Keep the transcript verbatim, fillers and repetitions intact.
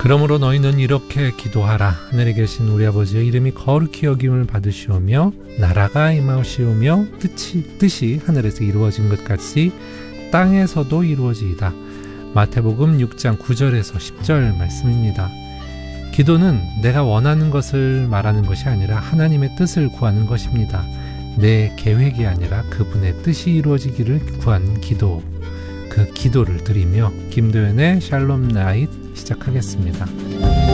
그러므로 너희는 이렇게 기도하라. 하늘에 계신 우리 아버지의 이름이 거룩히 여김을 받으시오며 나라가 임하시오며 뜻이, 뜻이 하늘에서 이루어진 것 같이 땅에서도 이루어지이다. 마태복음 육 장 구 절에서 십 절 말씀입니다. 기도는 내가 원하는 것을 말하는 것이 아니라 하나님의 뜻을 구하는 것입니다. 내 계획이 아니라 그분의 뜻이 이루어지기를 구한 기도, 그 기도를 드리며 김도연의 샬롬 나잇 시작하겠습니다.